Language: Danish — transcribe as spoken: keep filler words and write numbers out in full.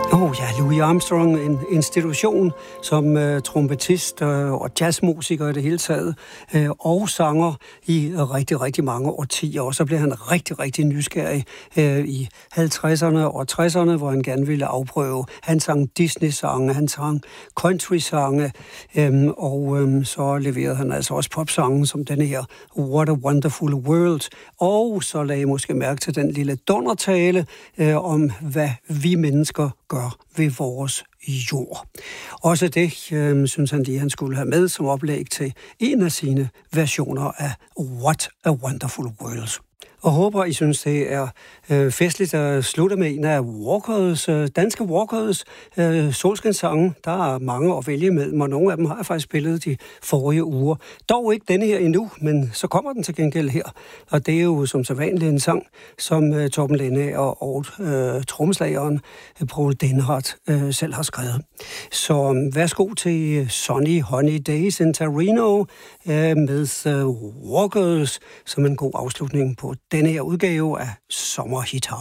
Åh oh, ja, Louis Armstrong, en institution som uh, trompetist uh, og jazzmusiker i det hele taget, uh, og sanger i uh, rigtig, rigtig mange årtier. Og så blev han rigtig, rigtig nysgerrig uh, i halvtredserne og tresserne, hvor han gerne ville afprøve. Han sang Disney-sange, han sang country-sange, um, og um, så leverede han altså også popsange som denne her What a Wonderful World. Og så lagde jeg måske mærke til den lille dundertale uh, om, hvad vi mennesker gør ved vores jord. Også det, øh, synes han lige, han skulle have med som oplæg til en af sine versioner af What a Wonderful World. Og håber, I synes, det er øh, festligt at slutte med en af Walkers, øh, danske Walkers øh, solskinssange. Der er mange at vælge mellem, og nogle af dem har jeg faktisk spillet de forrige uger. Dog ikke denne her endnu, men så kommer den til gengæld her. Og det er jo som så vanligt en sang, som øh, Torben Linde og, og øh, trommeslageren øh, Paul Denhardt øh, selv har skrevet. Så øh, værsgo til Sunny Honey Days in Torino øh, med øh, Walkers som en god afslutning på denne her udgave af Sommerhit.